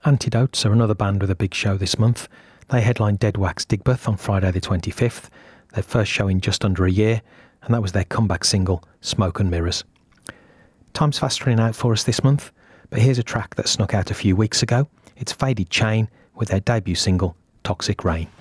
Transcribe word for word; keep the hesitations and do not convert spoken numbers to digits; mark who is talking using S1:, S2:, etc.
S1: Antidotes are another band with a big show this month. They headlined Dead Wax Digbeth on Friday the twenty-fifth, their first show in just under a year, and that was their comeback single, Smoke and Mirrors. Time's fast running out for us this month, but here's a track that snuck out a few weeks ago. It's Faded Chain with their debut single, Toxic Rain.